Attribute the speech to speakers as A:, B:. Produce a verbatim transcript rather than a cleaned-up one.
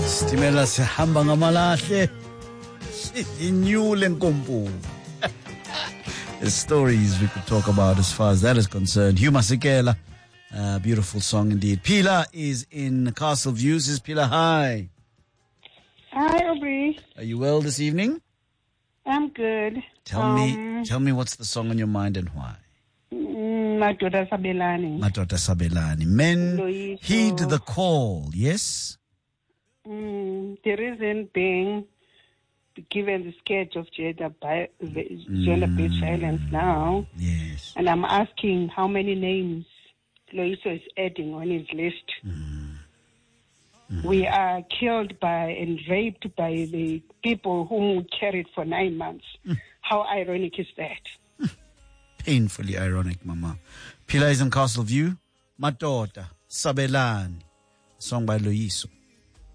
A: Stimela sihamba ngamalahle inyule nkompu. The stories we could talk about as far as that is concerned. Hugh Masekela, uh, beautiful song indeed. Pila is in Castle Views. Is Pila, hi.
B: Hi, Aubrey.
A: Are you well this evening?
B: I'm good.
A: Tell
B: um,
A: me, tell me what's the song on your mind and why.
B: Madoda Sabelani.
A: Madoda Sabelani. Men
B: Loyiso.
A: heed the call. Yes.
B: Mm, the reason being, given the scourge of gender bi- gender-based mm. violence now,
A: yes,
B: and I'm asking how many names Loyiso is adding on his list.
A: Mm. Mm.
B: We are killed by and raped by the people whom we carried for nine months. Mm. How ironic is that?
A: Painfully ironic, Mama. Pila is in Castle View. Madoda Sabelani, song by Loyiso.